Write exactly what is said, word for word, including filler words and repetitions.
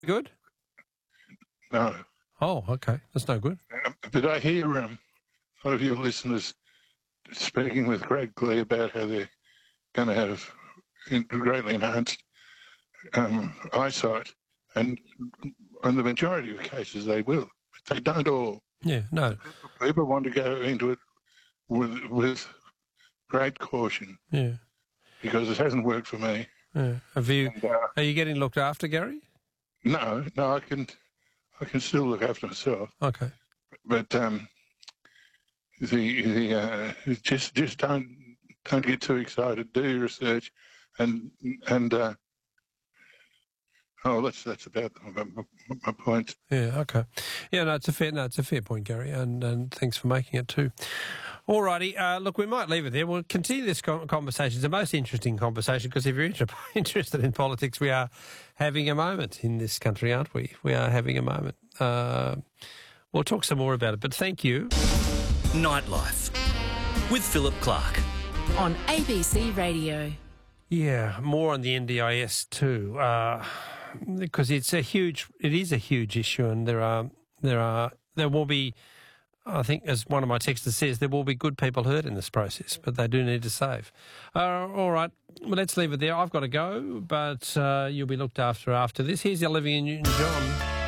Good? No. Oh, okay. That's no good. Um, but I hear um, a lot of your listeners speaking with great glee about how they're going to have in, greatly enhanced um, eyesight, and in the majority of cases they will. But they don't all. Yeah, no. People want to go into it with with great caution. Yeah. Because it hasn't worked for me. Yeah. Have you? And, uh, are you getting looked after, Gary? No, no, I can, I can still look after myself. Okay. But um, the the uh, just just don't don't get too excited. Do your research, and and uh, oh, that's that's about my, my, my point. Yeah. Okay. Yeah. No, it's a fair. No, it's a fair point, Gary, and and thanks for making it too. All righty. Uh, look, we might leave it there. We'll continue this conversation. It's the most interesting conversation because if you're inter- interested in politics, we are having a moment in this country, aren't we? We are having a moment. Uh, we'll talk some more about it, but thank you. Nightlife with Philip Clark on A B C Radio. Yeah, more on the N D I S too, uh, because it's a huge. It is a huge issue, and there are there are there will be. I think, as one of my texters says, there will be good people hurt in this process, but they do need to save. Uh, all right, well, let's leave it there. I've got to go, but uh, you'll be looked after after this. Here's Olivia Newton-John.